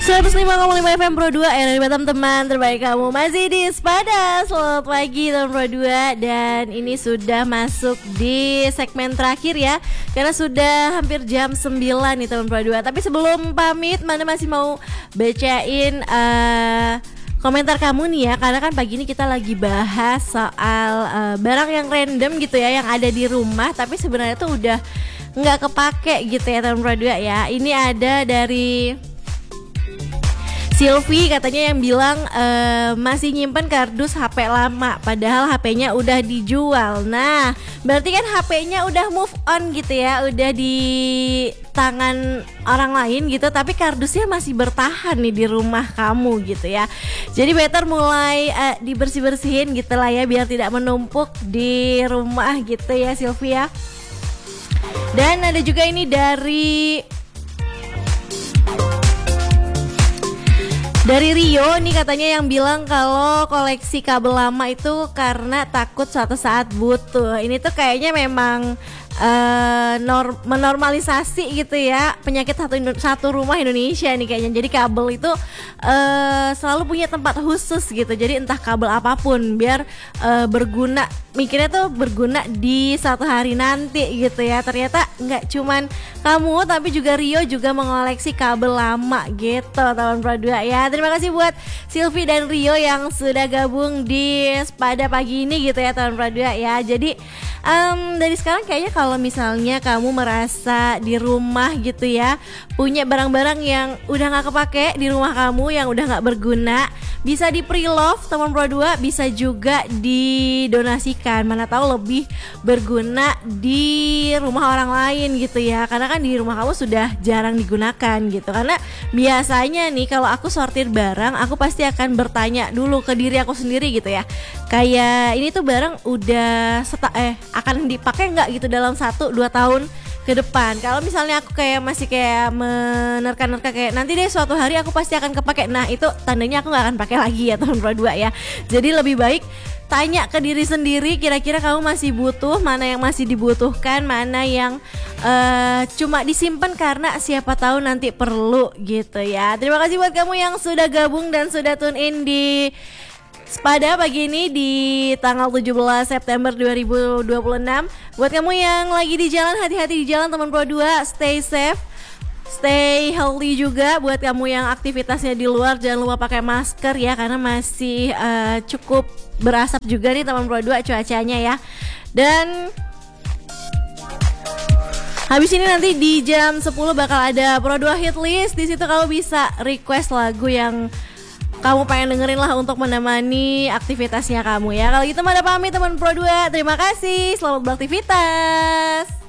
105,5 FM Pro 2 era di Batam, teman terbaik kamu masih di Sepada. Selamat pagi teman Pro 2. Dan ini sudah masuk di segmen terakhir ya, karena sudah hampir jam 9 nih teman Pro 2. Tapi sebelum pamit, Mana masih mau bacain komentar kamu nih ya, karena kan pagi ini kita lagi bahas soal barang yang random gitu ya, yang ada di rumah tapi sebenarnya tuh udah nggak kepake gitu ya teman Pro 2 ya. Ini ada dari Silvi, katanya yang bilang masih nyimpen kardus HP lama padahal HP-nya udah dijual. Nah, berarti kan HP-nya udah move on gitu ya, udah di tangan orang lain gitu, tapi kardusnya masih bertahan nih di rumah kamu gitu ya. Jadi better mulai dibersih-bersihin gitu lah ya, biar tidak menumpuk di rumah gitu ya Silvi ya. Dan ada juga ini dari Rio nih, katanya yang bilang kalau koleksi kabel lama itu karena takut suatu saat butuh. Ini tuh kayaknya memang menormalisasi gitu ya penyakit satu rumah Indonesia nih kayaknya. Jadi kabel itu selalu punya tempat khusus gitu. Jadi entah kabel apapun biar berguna, mikirnya tuh berguna di suatu hari nanti gitu ya. Ternyata nggak cuman kamu tapi juga Rio juga mengoleksi kabel lama gitu teman Pro 2 ya. Terima kasih buat Silvi dan Rio yang sudah gabung di Sepada pagi ini gitu ya teman Pro 2 ya. Jadi dari sekarang kayaknya kalau misalnya kamu merasa di rumah gitu ya punya barang-barang yang udah gak kepake di rumah kamu, yang udah gak berguna, bisa di pre-love teman Pro 2, bisa juga didonasikan, mana tahu lebih berguna di rumah orang lain gitu ya. Karena kan di rumah kamu sudah jarang digunakan gitu. Karena biasanya nih kalau aku sortir barang, aku pasti akan bertanya dulu ke diri aku sendiri gitu ya, kayak ini tuh barang udah akan dipakai nggak gitu dalam 1-2 tahun ke depan. Kalau misalnya aku kayak masih kayak menerka-nerka kayak nanti deh suatu hari aku pasti akan kepake, nah itu tandanya aku nggak akan pakai lagi ya teman Pro 2 ya. Jadi lebih baik tanya ke diri sendiri, kira-kira kamu masih butuh, mana yang masih dibutuhkan, mana yang cuma disimpan karena siapa tahu nanti perlu gitu ya. Terima kasih buat kamu yang sudah gabung dan sudah tune in di Sepada pagi ini di tanggal 17 September 2026. Buat kamu yang lagi di jalan, hati-hati di jalan teman Pro 2, stay safe, stay healthy juga. Buat kamu yang aktivitasnya di luar, jangan lupa pakai masker ya, karena masih cukup berasap juga nih teman Pro 2 cuacanya ya. Dan habis ini nanti di jam 10 bakal ada Pro 2 hit list. Di situ kamu bisa request lagu yang kamu pengen dengerin lah untuk menemani aktivitasnya kamu ya. Kalau gitu Mada pamit teman Pro 2. Terima kasih, selamat beraktivitas.